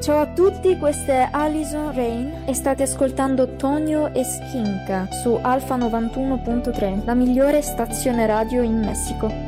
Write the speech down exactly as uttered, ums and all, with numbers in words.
Ciao a tutti, questa è Alison Rain e state ascoltando Tonio e Skinka su Alfa novantuno punto tre, la migliore stazione radio in Messico.